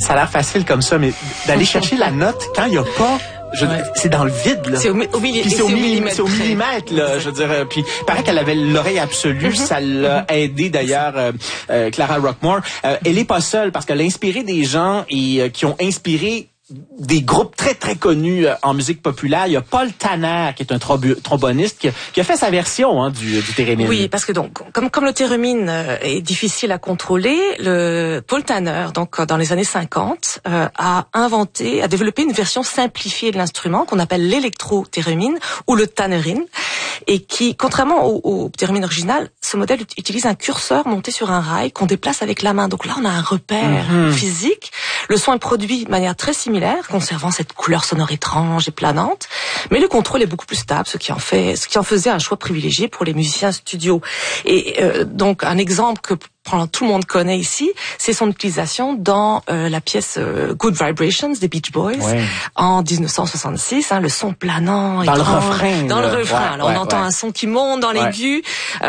Ça a l'air facile comme ça, mais d'aller chercher la note quand il n'y a pas... C'est dans le vide, là. C'est au millimètre. C'est au millimètre, là. Je veux dire, puis il paraît qu'elle avait l'oreille absolue. Ça l'a aidé, d'ailleurs, Clara Rockmore. Elle est pas seule parce qu'elle a inspiré des gens et qui ont inspiré des groupes très, très connus en musique populaire. Il y a Paul Tanner, qui est un tromboniste, qui a fait sa version du thérémine. Oui, parce que donc, comme le thérémine est difficile à contrôler, Paul Tanner, donc dans les années 50, a développé une version simplifiée de l'instrument qu'on appelle l'électro-thérémine ou le tannerine, et qui, contrairement au thérémine original, ce modèle utilise un curseur monté sur un rail qu'on déplace avec la main. Donc là, on a un repère physique. Le son est produit de manière très similaire, conservant cette couleur sonore étrange et planante, mais le contrôle est beaucoup plus stable, ce qui en faisait un choix privilégié pour les musiciens studio. Et donc un exemple que tout le monde connaît ici, c'est son utilisation dans la pièce Good Vibrations des Beach Boys en 1966, le son planant, dans étrange, le refrain. Alors on entend un son qui monte dans l'aigu.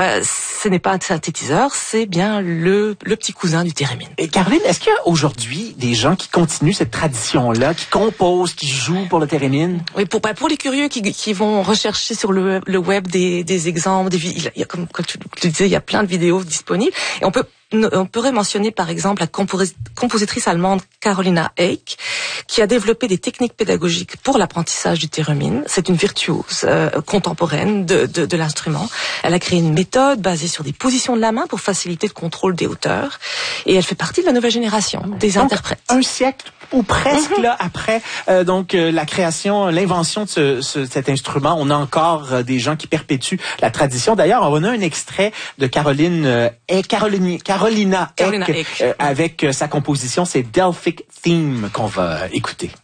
Ce n'est pas un synthétiseur, c'est bien le petit cousin du thérémine. Et Caroline, est-ce qu'il y a aujourd'hui des gens qui continuent cette tradition-là, qui composent, qui jouent pour le thérémine? Oui, pour les curieux qui vont rechercher sur le web des exemples, il y a, comme tu disais, il y a plein de vidéos disponibles, et on pourrait mentionner par exemple la compositrice allemande Carolina Eyck, qui a développé des techniques pédagogiques pour l'apprentissage du thérémine. C'est une virtuose contemporaine de l'instrument. Elle a créé une méthode basée sur des positions de la main pour faciliter le contrôle des hauteurs, et elle fait partie de la nouvelle génération des interprètes. Un siècle ou presque là après la création, l'invention de cet instrument, on a encore des gens qui perpétuent la tradition. D'ailleurs, on a un extrait de Carolina Eyck avec sa composition, c'est Delphic Theme qu'on va écouter.